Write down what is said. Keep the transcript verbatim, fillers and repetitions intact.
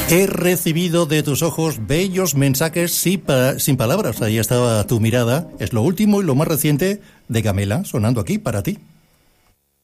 He recibido de tus ojos bellos mensajes sin, pa- sin palabras. Ahí estaba tu mirada. Es lo último y lo más reciente de Gamela, sonando aquí para ti.